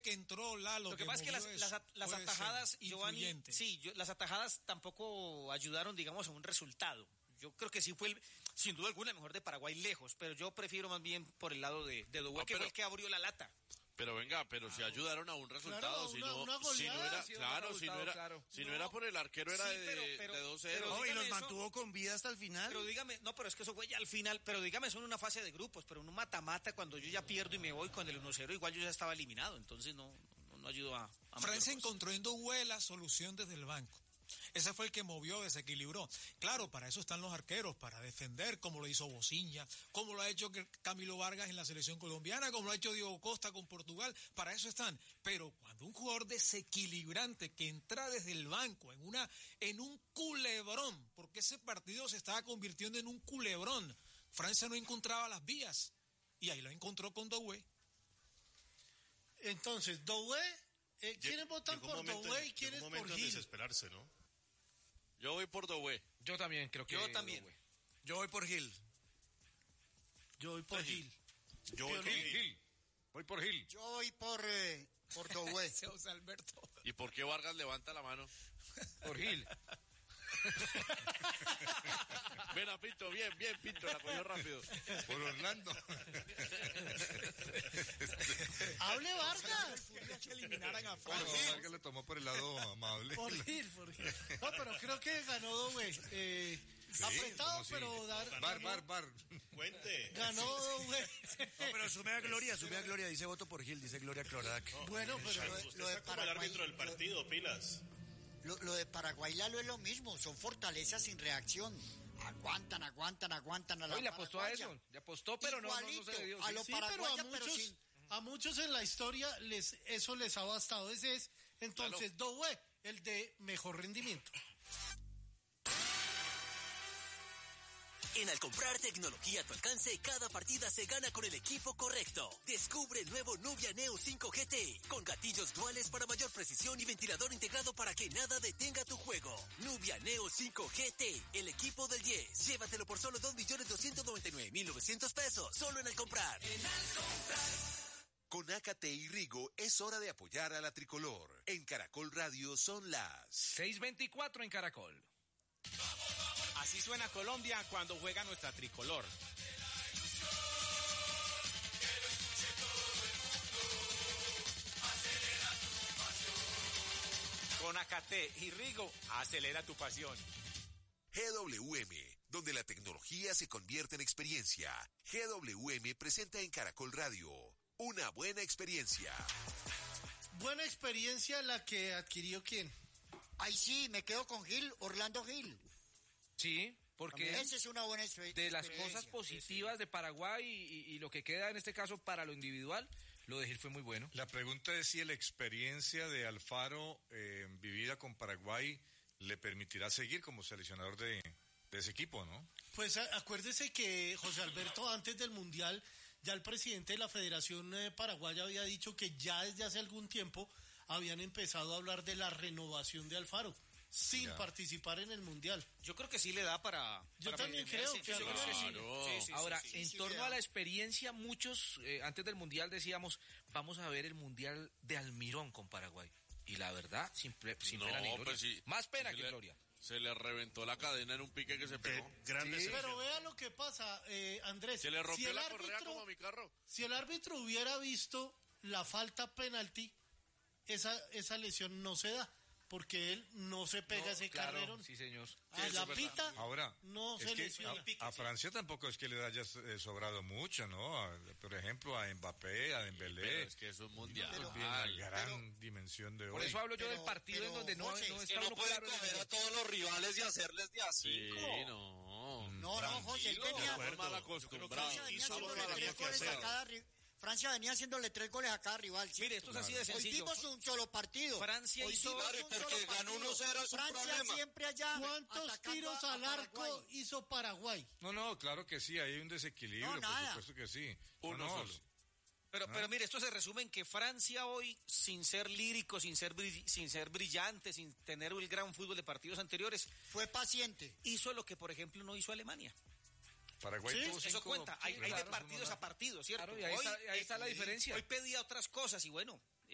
que entró Lalo. Lo que pasa es que las atajadas, Giovanni, las atajadas tampoco ayudaron, digamos, a un resultado. Yo creo que sí fue, sin duda alguna, el mejor de Paraguay lejos, pero yo prefiero más bien por el lado de Doué, que fue el que abrió la lata. Pero venga, si ayudaron a un resultado, si no era por el arquero, era de 2-0. No, y los mantuvo con vida hasta el final. Pero dígame, pero es que eso fue ya al final, pero dígame, son una fase de grupos, pero en un mata-mata, cuando yo ya pierdo y me voy con el 1-0, igual yo ya estaba eliminado, entonces no ayudó a Francia encontró en Doué la solución desde el banco. Ese fue el que movió, desequilibró. Claro, para eso están los arqueros, para defender, como lo hizo Bociña, como lo ha hecho Camilo Vargas en la selección colombiana, como lo ha hecho Diego Costa con Portugal, para eso están. Pero cuando un jugador desequilibrante que entra desde el banco en un culebrón, porque ese partido se estaba convirtiendo en un culebrón, Francia no encontraba las vías, y ahí lo encontró con Doué. Entonces, Doué, ¿quiénes votan por Doué y quiénes por Gil? Desesperarse, ¿no? Yo voy por Doué. Yo también creo que también. Doué. Yo voy por Gil. Yo voy por Gil. Yo voy por Gil. Voy por Gil. Yo voy por Doué. José Alberto. ¿Y por qué Vargas levanta la mano? Por Gil. Ven a Pinto, bien, Pinto, la cogió rápido. Por Orlando. ¡Hable Vargas! Que eliminaran a Bueno, Francia. Vargas le tomó por el lado amable. Por Gil. No, pero creo que ganó Doué. Apretado, pero Bar. Cuente. Ganó Doué. No, pero sume a Gloria, dice voto por Gil, dice Gloria Clorac. Bueno, pero lo de Paraguay, el árbitro del partido, pilas. Lo de Paraguay, Lalo, es lo mismo, son fortalezas sin reacción. Aguantan a la Hoy le apostó a paraguaya. eso, le apostó, pero no se le dio. A lo Sí, paraguaya, pero a muchos en la historia eso les ha bastado. Ese es, entonces, Doué, el de mejor rendimiento. En Al comprar tecnología a tu alcance, cada partida se gana con el equipo correcto. Descubre el nuevo Nubia Neo 5 GT, con gatillos duales para mayor precisión y ventilador integrado para que nada detenga tu juego. Nubia Neo 5 GT, el equipo del 10. Llévatelo por solo 2.299.900 pesos, solo en Al comprar. Con Ácate y Rigo es hora de apoyar a la tricolor. En Caracol Radio son las 6:24 en Caracol. Así suena Colombia cuando juega nuestra tricolor. Con Ácate y Rigo, acelera tu pasión. GWM, donde la tecnología se convierte en experiencia. GWM presenta en Caracol Radio una buena experiencia. Buena experiencia la que adquirió ¿quién? Ay, sí, me quedo con Gil, Orlando Gil. Sí, porque esa es una buena experiencia. De las cosas positivas de Paraguay y lo que queda en este caso para lo individual, lo de Gil fue muy bueno. La pregunta es si la experiencia de Alfaro vivida con Paraguay le permitirá seguir como seleccionador de ese equipo, ¿no? Pues acuérdese que José Alberto, antes del Mundial, ya el presidente de la Federación Paraguaya había dicho que ya desde hace algún tiempo habían empezado a hablar de la renovación de Alfaro sin participar en el Mundial. Yo creo que sí le da para... Yo también creo que sí. Ahora, en torno a la experiencia, muchos antes del Mundial decíamos, vamos a ver el Mundial de Almirón con Paraguay. Y la verdad, sin pena ni gloria. Pues sí, más pena que gloria. Se le reventó la cadena en un pique que se pegó. Pero vea lo que pasa, Andrés. Se le rompió la correa como a mi carro. Si el árbitro hubiera visto la falta penalti, esa lesión no se da. Porque él no se pega ese carrerón. Sí, señor. A la pita ahora, no se lesiona. A Francia tampoco es que le haya sobrado mucho, ¿no? Por ejemplo, a Mbappé, a Dembélé. Pero es que es un mundial. Gran dimensión de hoy. Por eso hablo yo del partido en donde no está uno claro. No pueden coger a todos los rivales y hacerles de así. Sí, no, José, Francia venía haciéndole 3 goles a cada rival. ¿Sí? Mire, esto es así de sencillo. Hoy vimos un solo partido. Francia hizo... porque ganó 1-0 Francia siempre allá. ¿Cuántos tiros al arco hizo Paraguay? No, claro que sí, hay un desequilibrio, por supuesto que sí. Uno solo. Pero mire, esto se resume en que Francia hoy, sin ser lírico, sin ser brillante, sin tener el gran fútbol de partidos anteriores, fue paciente. Hizo lo que, por ejemplo, no hizo Alemania. Paraguay tuvo eso cuenta, hay de partidos a partidos, ¿cierto? Claro, y ahí está la diferencia. Hoy pedía otras cosas y bueno,